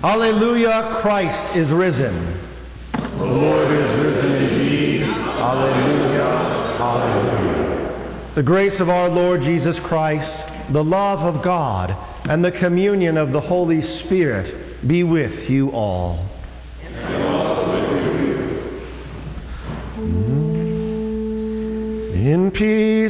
Alleluia, Christ is risen. The Lord is risen indeed. Alleluia, alleluia. The grace of our Lord Jesus Christ, the love of God, and the communion of the Holy Spirit be with you all. And also with you. In peace.